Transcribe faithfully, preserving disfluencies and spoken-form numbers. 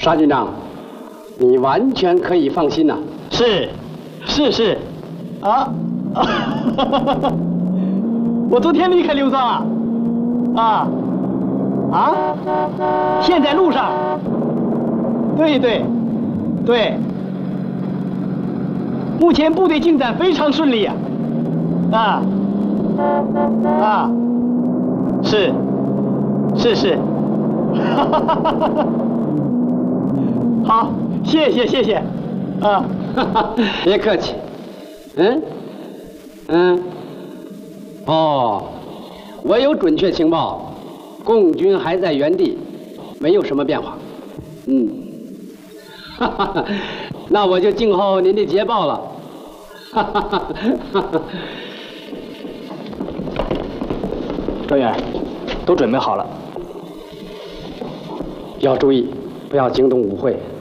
沙军长，你完全可以放心呐。 是，是是，啊，我昨天离开刘庄啊，啊，啊，现在路上。对对，对。目前部队进展非常顺利呀，啊，啊，是，是是，哈哈哈哈哈。好，谢谢谢谢，啊， 哈哈，别客气。嗯，嗯，哦，我有准确情报，共军还在原地，没有什么变化。嗯，哈哈哈，那我就静候您的捷报了。哈哈哈哈哈。 专员，都准备好了， 要注意，不要惊动舞会。